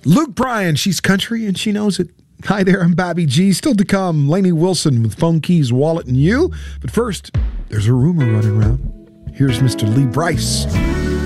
Luke Bryan, she's country and she knows it. Hi there, I'm Bobby G. Still to come, Lainey Wilson with Phone Keys, Wallet, and You. But first, there's a rumor running around. Here's Mr. Lee Brice.